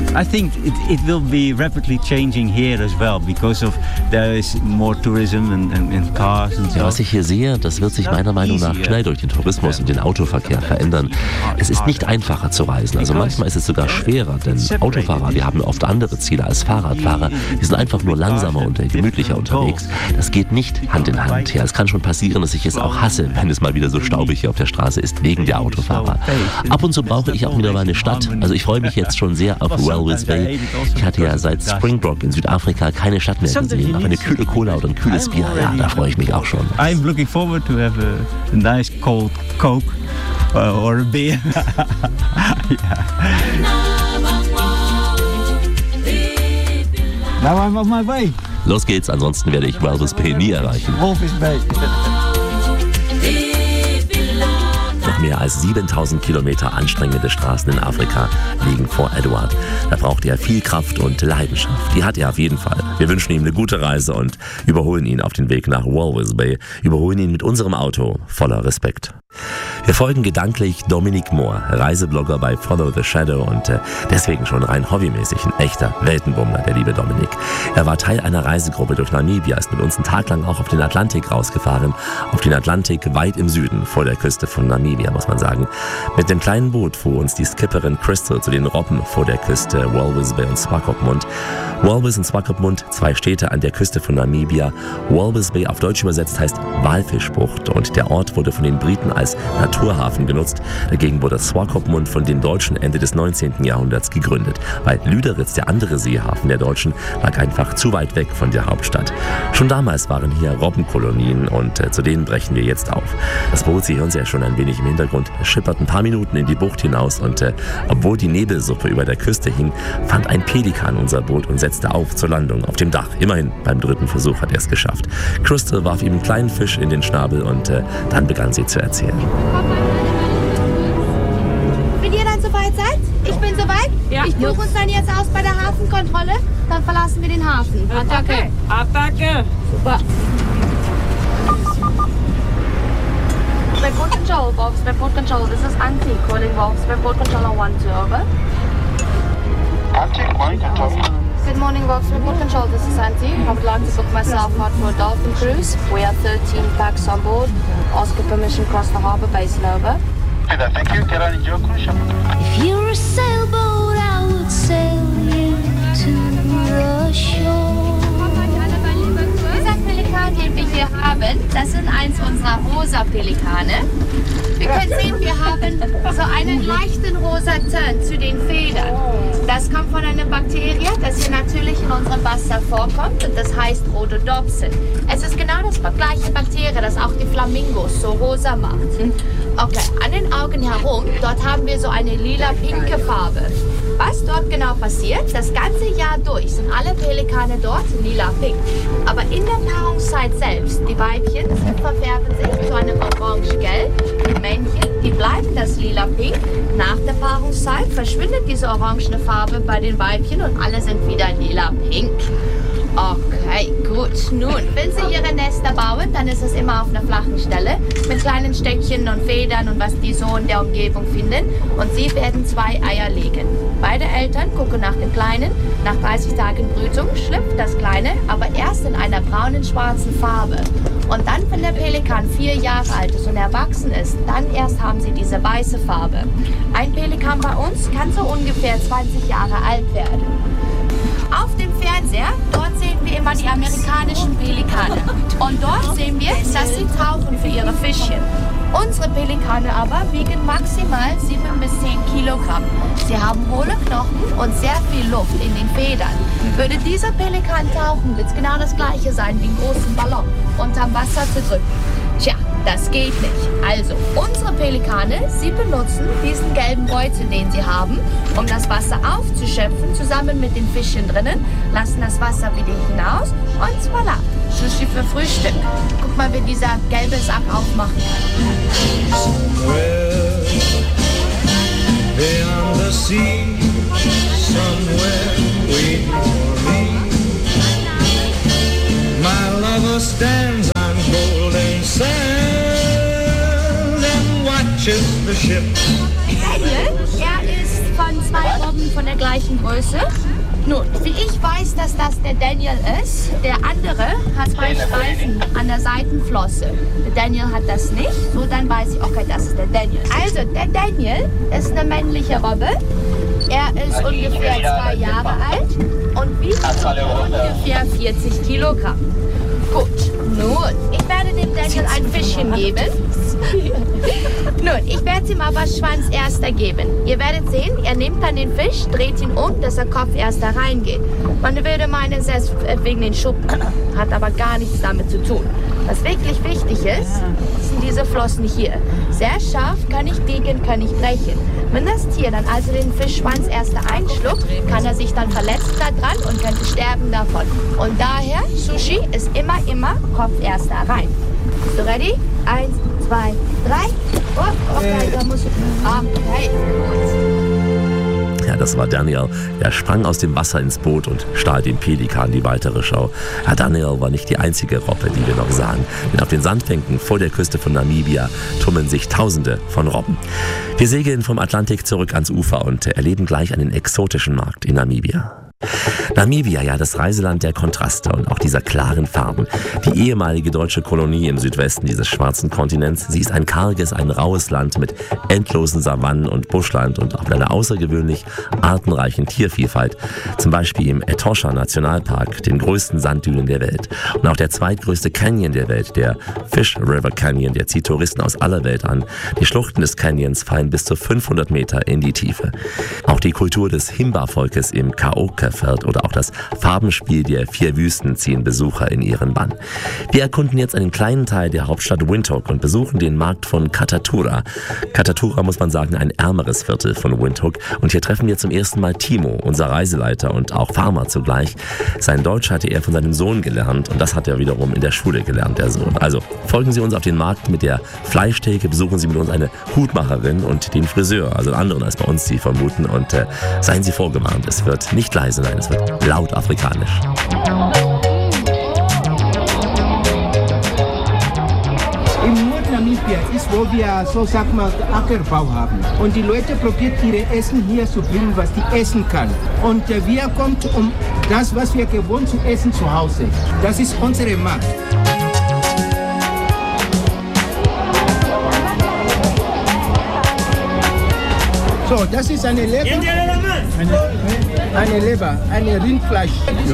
I think it will be rapidly changing here as well because of there is more tourism and cars and so. Ja, was ich hier sehe, das wird sich meiner Meinung nach schnell durch den Tourismus und den Autoverkehr verändern. Es ist nicht einfacher zu reisen, also manchmal ist es sogar schwerer, denn Autofahrer, die haben oft andere Ziele als Fahrradfahrer. Die sind einfach nur langsamer und gemütlicher unterwegs. Das geht nicht Hand in Hand. Ja, es kann schon passieren, dass ich es auch hasse, wenn es mal wieder so staubig hier auf der Straße ist, wegen der Autofahrer. Ab und zu brauche ich auch wieder mal eine Stadt. Also ich freue mich jetzt schon sehr auf Walvis Bay. Ich hatte ja seit Springbok in Südafrika keine Stadt mehr gesehen. Aber eine kühle Cola oder ein kühles Bier, ja, da freue ich mich auch schon. I'm looking forward to have a nice cold Coke or a beer. Now I'm on my way. Los geht's, ansonsten werde ich Walvis Bay nie erreichen. Walvis Bay. Noch mehr als 7000 Kilometer anstrengende Straßen in Afrika liegen vor Edward. Da braucht er viel Kraft und Leidenschaft. Die hat er auf jeden Fall. Wir wünschen ihm eine gute Reise und überholen ihn auf den Weg nach Walvis Bay. Überholen ihn mit unserem Auto voller Respekt. Wir folgen gedanklich Dominic Moore, Reiseblogger bei Follow the Shadow und deswegen schon rein hobbymäßig ein echter Weltenbummler, der liebe Dominic. Er war Teil einer Reisegruppe durch Namibia, ist mit uns einen Tag lang auch auf den Atlantik rausgefahren, auf den Atlantik weit im Süden, vor der Küste von Namibia, muss man sagen. Mit dem kleinen Boot fuhr uns die Skipperin Crystal zu den Robben vor der Küste Walvis Bay und Swakopmund. Walvis und Swakopmund, 2 Städte an der Küste von Namibia. Walvis Bay auf Deutsch übersetzt heißt Walfischbucht und der Ort wurde von den Briten als Naturhafen genutzt. Dagegen wurde Swakopmund von den Deutschen Ende des 19. Jahrhunderts gegründet, weil Lüderitz, der andere Seehafen der Deutschen, lag einfach zu weit weg von der Hauptstadt. Schon damals waren hier Robbenkolonien und zu denen brechen wir jetzt auf. Das Boot, Sie hören Sie ja schon ein wenig im Hintergrund, schippert ein paar Minuten in die Bucht hinaus und obwohl die Nebelsuppe über der Küste hing, fand ein Pelikan unser Boot und setzte auf zur Landung auf dem Dach. Immerhin, beim 3. Versuch hat er es geschafft. Crystal warf ihm einen kleinen Fisch in den Schnabel und dann begann sie zu erzählen. Wenn ihr dann soweit seid, ich bin soweit. Ja. Ich buche uns dann jetzt aus bei der Hafenkontrolle, dann verlassen wir den Hafen. Attacke! Attacke! Super. Report control, Box. Report control. This is Auntie calling Box. Report controller 1-2, over. Auntie, calling control. Good morning, Box. Report control. This is Auntie. I would like to book myself out for a dolphin cruise. We have 13 packs on board. Ask for permission across the harbour basin, over. Okay, thank you. Get on in your cruise ship. If you're a sailboat, I would sail you to the shore. Dieser Pelikan, den wir hier haben, das sind eins unserer rosa Pelikane. Wir können sehen, wir haben so einen leichten rosa Turn zu den Federn. Das kommt von einer Bakterie, das hier natürlich in unserem Wasser vorkommt und das heißt Rhododopsin. Es ist genau das gleiche Bakterie, das auch die Flamingos so rosa macht. Okay, an den Augen herum, dort haben wir so eine lila-pinke Farbe. Was dort genau passiert, das ganze Jahr durch sind alle Pelikane dort lila-pink. Aber in der Paarungszeit selbst, die Weibchen verfärben sich zu einem orange-gelb, die Männchen, die bleiben das lila-pink. Nach der Paarungszeit verschwindet diese orangene Farbe bei den Weibchen und alle sind wieder lila-pink. Okay, gut. Nun, wenn Sie Ihre Nester bauen, dann ist es immer auf einer flachen Stelle mit kleinen Stöckchen und Federn und was die so in der Umgebung finden. Und Sie werden 2 Eier legen. Beide Eltern gucken nach dem Kleinen. Nach 30 Tagen Brütung schlüpft das Kleine, aber erst in einer braunen-schwarzen Farbe. Und dann, wenn der Pelikan 4 Jahre alt ist und erwachsen ist, dann erst haben sie diese weiße Farbe. Ein Pelikan bei uns kann so ungefähr 20 Jahre alt werden. Auf dem Fernseher, dort sehen wir immer die amerikanischen Pelikane. Und dort sehen wir, dass sie tauchen für ihre Fischchen. Unsere Pelikane aber wiegen maximal 7 bis 10 Kilogramm. Sie haben hohle Knochen und sehr viel Luft in den Federn. Würde dieser Pelikan tauchen, wird es genau das gleiche sein wie einen großen Ballon unterm Wasser zu drücken. Tja, das geht nicht. Also, unsere Pelikane, sie benutzen diesen gelben Beutel, den sie haben, um das Wasser aufzuschöpfen, zusammen mit den Fischchen drinnen, lassen das Wasser wieder hinaus und voilà, Sushi für Frühstück. Guck mal, wie dieser gelbe Sack aufmachen kann. Somewhere beyond the sea, somewhere waiting for me, my lover stands on golden sand and watches the ships. Daniel, er ist von 2 Robben von der gleichen gleichen Größe. Nun, wie ich weiß, dass das der Daniel ist, der andere hat 2 Streifen an der Seitenflosse. Der Daniel hat das nicht, so dann weiß ich, okay, das ist der Daniel. Also, der Daniel ist eine männliche Robbe. Er ist ungefähr 2 Jahre alt und wiegt ungefähr 40 Kilogramm. Gut, nun, ich werde dem Daniel ein Fischchen geben. Nun, ich werde ihm aber Schwanz erster geben. Ihr werdet sehen, er nimmt dann den Fisch, dreht ihn um, dass der Kopf erst da reingeht. Man würde meinen, es ist wegen den Schuppen, hat aber gar nichts damit zu tun. Was wirklich wichtig ist, sind diese Flossen hier. Sehr scharf, kann nicht biegen, kann nicht brechen. Wenn das Tier dann also den Fischschwanz erst einschluckt, kann er sich dann verletzen da dran und könnte sterben davon. Und daher, Sushi ist immer Kopf erst da rein. Bist du ready? 1, 2, 3. Oh, okay, da muss ich. Okay, gut. Ja, das war Daniel. Er sprang aus dem Wasser ins Boot und stahl dem Pelikan die weitere Schau. Ja, Daniel war nicht die einzige Robbe, die wir noch sahen. Denn auf den Sandbänken vor der Küste von Namibia tummeln sich Tausende von Robben. Wir segeln vom Atlantik zurück ans Ufer und erleben gleich einen exotischen Markt in Namibia. Namibia, ja, das Reiseland der Kontraste und auch dieser klaren Farben. Die ehemalige deutsche Kolonie im Südwesten dieses schwarzen Kontinents, sie ist ein karges, ein raues Land mit endlosen Savannen und Buschland und auch mit einer außergewöhnlich artenreichen Tiervielfalt. Zum Beispiel im Etosha Nationalpark, den größten Sanddünen der Welt. Und auch der zweitgrößte Canyon der Welt, der Fish River Canyon, der zieht Touristen aus aller Welt an. Die Schluchten des Canyons fallen bis zu 500 Meter in die Tiefe. Auch die Kultur des Himba-Volkes im Kaoka-Veld oder auch das Farbenspiel der 4 Wüsten ziehen Besucher in ihren Bann. Wir erkunden jetzt einen kleinen Teil der Hauptstadt Windhoek und besuchen den Markt von Katatura. Katatura, muss man sagen, ein ärmeres Viertel von Windhoek. Und hier treffen wir zum ersten Mal Timo, unser Reiseleiter und auch Farmer zugleich. Sein Deutsch hatte er von seinem Sohn gelernt und das hat er wiederum in der Schule gelernt, der Sohn. Also folgen Sie uns auf den Markt mit der Fleischtheke, besuchen Sie mit uns eine Hutmacherin und den Friseur, also einen anderen als bei uns, die vermuten. Und seien Sie vorgewarnt, es wird nicht leise, nein, es wird laut afrikanisch. Im Nordnamibia ist, wo wir, so sagt man, Ackerbau haben. Und die Leute probieren ihre Essen hier zu bringen, was die essen kann. Und wir kommen um das, was wir gewohnt zu essen zu Hause. Das ist unsere Markt. So, das ist eine Leber. Eine Leber, eine Rindfleisch.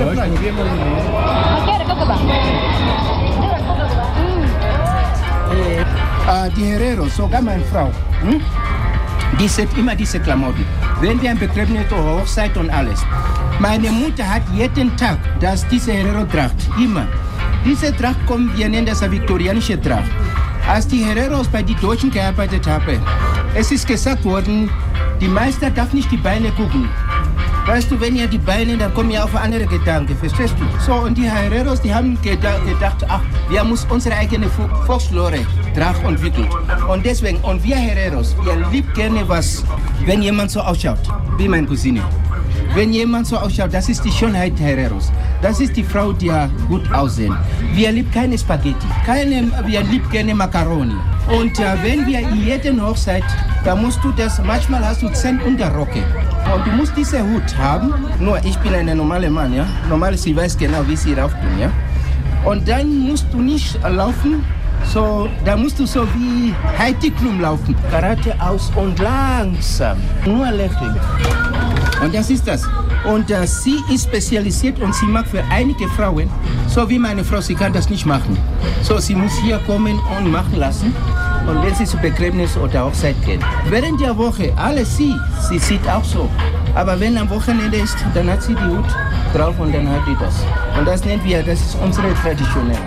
Die Hereros, sogar meine Frau, die sind immer diese Klamotten. Wenn wir ein Begräbnis oder Hochzeit und alles. Meine Mutter hat jeden Tag diese Herero-Tracht, immer. Diese Tracht wir nennen das eine viktorianische Tracht. Als die Hereros bei den Deutschen gearbeitet haben, es ist gesagt worden, die Meister darf nicht die Beine gucken. Weißt du, wenn ihr die Beine, dann kommen ja auf andere Gedanken, verstehst du? So, und die Hereros, die haben gedacht, ach, wir müssen unsere eigene Volkslore entwickeln. Und deswegen, und wir Hereros, wir lieben gerne was, wenn jemand so ausschaut, wie meine Cousine. Wenn jemand so ausschaut, das ist die Schönheit der Hereros. Das ist die Frau, die gut aussehen. Wir lieben keine Spaghetti, wir lieben gerne Macaroni. Und wenn wir in jeder Hochzeit, da musst du das, manchmal hast du 10 Unterröcke. Und du musst diese Hut haben. Nur ich bin ein normaler Mann, ja. Normal, sie weiß genau, wie sie rauf tun, ja. Und dann musst du nicht laufen, so, da musst du so wie Heidi Klum laufen. Karate aus und langsam, nur lächeln. Und das ist das. Und sie ist spezialisiert und sie mag für einige Frauen, so wie meine Frau, sie kann das nicht machen. So, sie muss hier kommen und machen lassen. Und wenn sie zu Begräbnis oder Hochzeit gehen. Während der Woche, alles sie sieht auch so. Aber wenn am Wochenende ist, dann hat sie die Hut drauf und dann hat die das. Und das nennen wir, das ist unsere Traditionelle.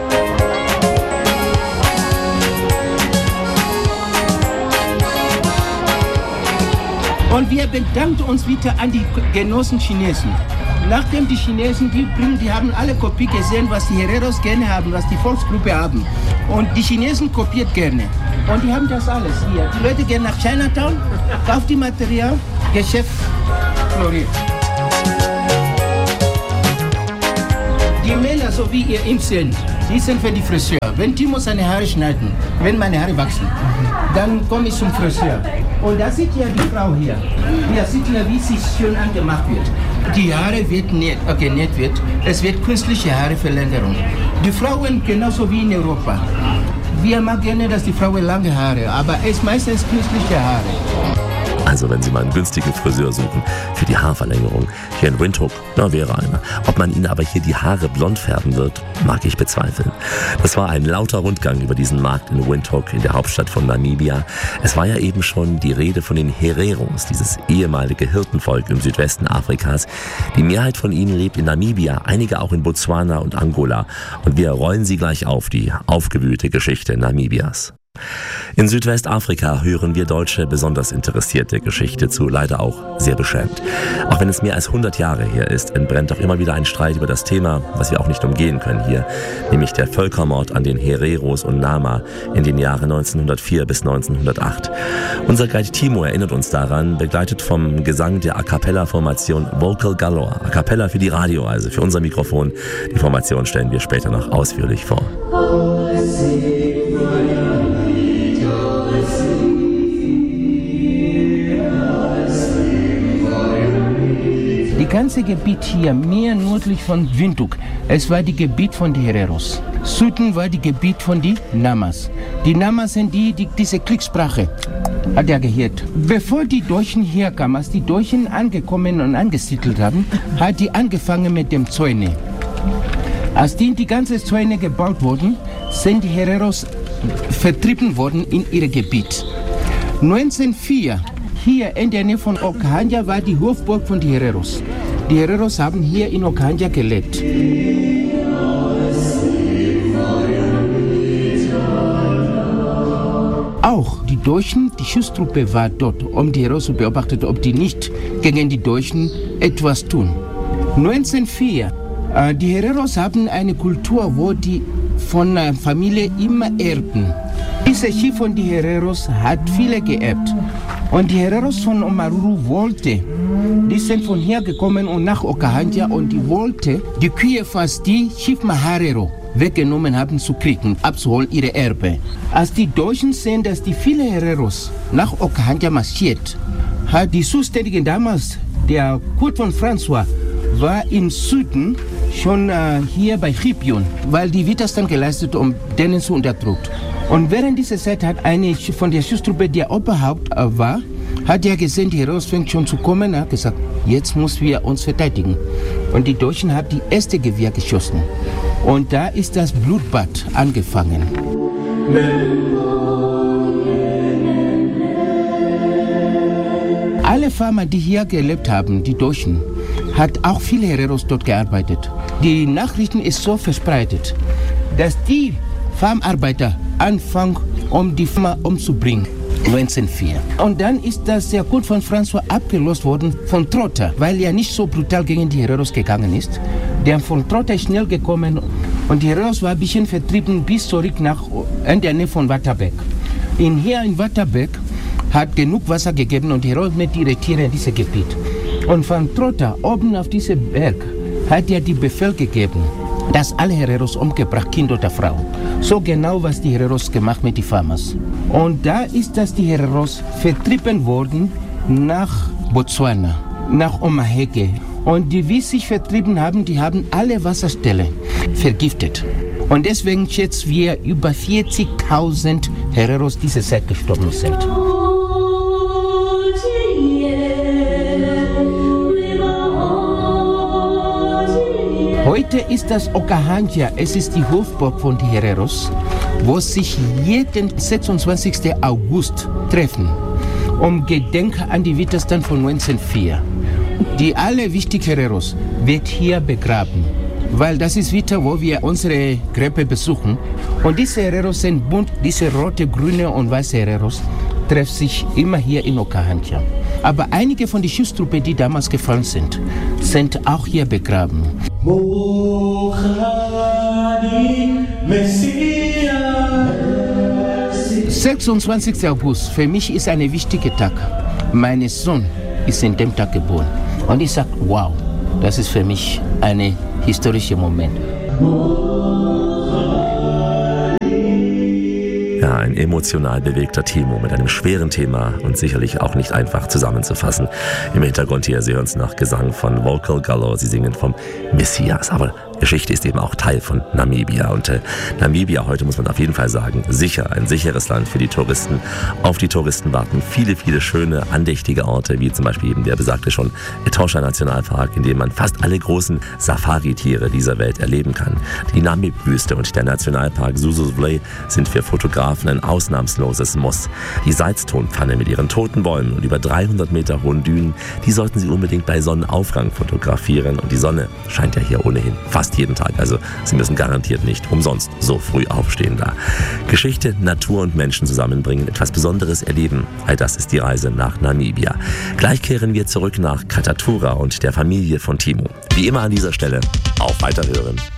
Und wir bedanken uns wieder an die Genossen Chinesen. Nachdem die Chinesen, die haben alle Kopie gesehen, was die Hereros gerne haben, was die Volksgruppe haben. Und die Chinesen kopiert gerne. Und die haben das alles hier. Die Leute gehen nach Chinatown, kaufen die Material, Geschäft floriert. Die Männer, so wie ihr ihn seht, die sind für die Friseur. Wenn Timo seine Haare schneiden, wenn meine Haare wachsen, dann komme ich zum Friseur. Und da sieht ja die Frau hier. Hier sieht ja, wie sie schön angemacht wird. Die Haare wird genäht wird. Es wird künstliche Haareverlängerung. Die Frauen genauso wie in Europa. Wir mag gerne, dass die Frauen lange Haare, aber es ist meistens künstliche Haare. Also wenn Sie mal einen günstigen Friseur suchen für die Haarverlängerung, hier in Windhoek, da wäre einer. Ob man Ihnen aber hier die Haare blond färben wird, mag ich bezweifeln. Das war ein lauter Rundgang über diesen Markt in Windhoek, in der Hauptstadt von Namibia. Es war ja eben schon die Rede von den Hereros, dieses ehemalige Hirtenvolk im Südwesten Afrikas. Die Mehrheit von ihnen lebt in Namibia, einige auch in Botswana und Angola. Und wir rollen sie gleich auf, die aufgewühlte Geschichte Namibias. In Südwestafrika hören wir Deutsche besonders interessierte Geschichte zu, leider auch sehr beschämt. Auch wenn es mehr als 100 Jahre her ist, entbrennt auch immer wieder ein Streit über das Thema, was wir auch nicht umgehen können hier, nämlich der Völkermord an den Hereros und Nama in den Jahren 1904 bis 1908. Unser Guide Timo erinnert uns daran, begleitet vom Gesang der A-Cappella-Formation Vocal Galore. A Cappella für die Radio, also für unser Mikrofon. Die Formation stellen wir später noch ausführlich vor. Die ganze Gebiet hier, mehr nördlich von Windhoek, es war die Gebiet von den Hereros. Süden war die Gebiet von den Namas. Die Namas sind die diese Kriegssprache hat er gehört. Bevor die Deutschen hier kamen, als die Deutschen angekommen und angesiedelt haben, hat die angefangen mit dem Zäune. Als die ganze Zäune gebaut wurden, sind die Hereros vertrieben worden in ihr Gebiet. 1904, hier in der Nähe von Okahanja, war die Hofburg von den Hereros. Die Hereros haben hier in Okahanja gelebt. Auch die Deutschen, die Schutztruppe war dort, um die Hereros zu beobachten, ob die nicht gegen die Deutschen etwas tun. 1904, die Hereros haben eine Kultur, wo die von der Familie immer erben. Dieser Chief von den Hereros hat viele geerbt. Und die Hereros von Omaruru die sind von hier gekommen und nach Okahanja und die wollte die Kühe fast die Chief Maharero weggenommen haben zu kriegen, abzuholen ihre Erbe. Als die Deutschen sehen, dass die viele Hereros nach Okahanja marschiert, hat die Zuständigen damals, der Kurt von François, war im Süden schon hier bei Gipion, weil die Widerstand geleistet, um denen zu unterdrückt. Und während dieser Zeit hat eine von der Schutztruppe, der Oberhaupt war, hat er gesehen, die Hereros fängt schon zu kommen, hat gesagt, jetzt müssen wir uns verteidigen. Und die Deutschen haben die erste Gewehr geschossen. Und da ist das Blutbad angefangen. Alle Farmer, die hier gelebt haben, die Deutschen, hat auch viele Hereros dort gearbeitet. Die Nachrichten ist so verbreitet, dass die Farmarbeiter anfangen, um die Farmer umzubringen. 1904. Und dann ist das sehr gut von François abgelöst worden von Trotter, weil er nicht so brutal gegen die Hereros gegangen ist. Der von Trotter ist schnell gekommen und die Hereros war ein bisschen vertrieben bis zurück in der Nähe von Waterberg. Hier in Waterberg hat genug Wasser gegeben und die Hereros mit ihren Tieren in diesem Gebiet. Und von Trotter oben auf diesem Berg hat er die Befehl gegeben, dass alle Hereros umgebracht, Kind oder Frau. So genau, was die Hereros gemacht mit den Farmers. Und da ist das die Hereros vertrieben worden nach Botswana, nach Omaheke. Und die, wie sich vertrieben haben, die haben alle Wasserstellen vergiftet. Und deswegen schätzen wir über 40.000 Hereros diese Zeit gestorben sind. Heute ist das Okahanja, es ist die Hofburg von den Hereros, wo sich jeden 26. August treffen, um Gedenken an die Widerstand von 1904. Die alle wichtigen Hereros wird hier begraben, weil das ist wieder, wo wir unsere Gräber besuchen. Und diese Hereros sind bunt, diese rote, grüne und weiße Hereros treffen sich immer hier in Okahanja. Aber einige von den Schutztruppen, die damals gefallen sind, sind auch hier begraben. 26. August, für mich ist ein wichtiger Tag. Mein Sohn ist in dem Tag geboren. Und ich sage, wow, das ist für mich ein historischer Moment. Ja, ein emotional bewegter Timo mit einem schweren Thema und sicherlich auch nicht einfach zusammenzufassen. Im Hintergrund hier, Sie hören es nach Gesang von Vocal Gallo, sie singen vom Messias. Aber Geschichte ist eben auch Teil von Namibia. Und Namibia heute, muss man auf jeden Fall sagen, sicher, ein sicheres Land für die Touristen. Auf die Touristen warten viele, viele schöne, andächtige Orte, wie zum Beispiel eben der besagte schon Etosha Nationalpark, in dem man fast alle großen Safari-Tiere dieser Welt erleben kann. Die Namib-Wüste und der Nationalpark Sossusvlei sind für Fotografen ein ausnahmsloses Muss. Die Salztonpfanne mit ihren toten Bäumen und über 300 Meter hohen Dünen, die sollten Sie unbedingt bei Sonnenaufgang fotografieren. Und die Sonne scheint ja hier ohnehin fast jeden Tag. Also Sie müssen garantiert nicht umsonst so früh aufstehen da. Geschichte, Natur und Menschen zusammenbringen, etwas Besonderes erleben. All das ist die Reise nach Namibia. Gleich kehren wir zurück nach Katatura und der Familie von Timo. Wie immer an dieser Stelle, auf Weiterhören.